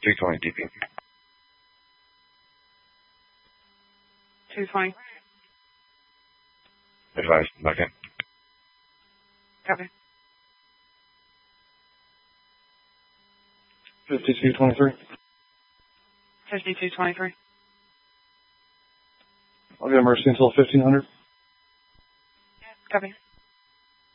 220 DP. 220. Advice, back in. Copy. 5223. 5223. I'll get emergency until 1500. Copy.